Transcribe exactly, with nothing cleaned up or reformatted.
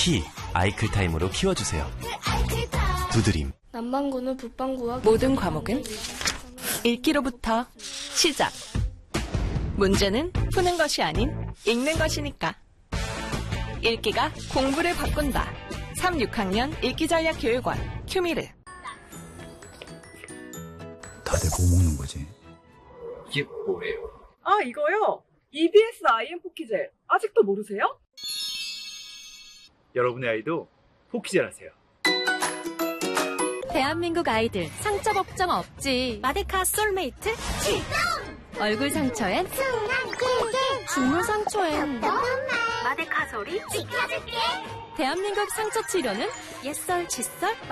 키 아이클타임으로 키워주세요. 두드림. 남반구는 북반구와 모든 과목은 읽기로부터 시작. 문제는 푸는 것이 아닌 읽는 것이니까. 읽기가 공부를 바꾼다. 삼, 육 학년 읽기전략교육원 큐미르. 다들 뭐 먹는 거지? 이게 뭐예요? 아, 이거요? 이비에스 아이엠 포키젤. 아직도 모르세요? 여러분의 아이도 포키젤 하세요. 대한민국 아이들 상처 걱정 없지. 마데카 솔메이트 출동! 얼굴 상처엔 순간 꿀꿀, 죽물 상처엔 마데카 소리 지켜줄게. 대한민국 상처 치료는 옛설 칫솔